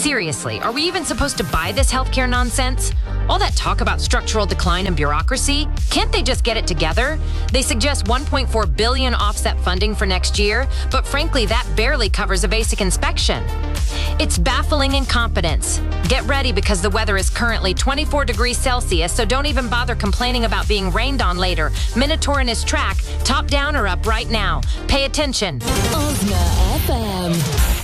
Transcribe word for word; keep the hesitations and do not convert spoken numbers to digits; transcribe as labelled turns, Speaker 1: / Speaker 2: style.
Speaker 1: Seriously, are we even supposed to buy this healthcare nonsense? All that talk about structural decline and bureaucracy, can't they just get it together? They suggest one point four billion dollars offset funding for next year, but frankly, that barely covers a basic inspection. It's baffling incompetence. Get ready because the weather is currently twenty-four degrees Celsius, so don't even bother complaining about being rained on later. Minotaur and his track, top down or up right now. Pay attention.
Speaker 2: Ozna F M.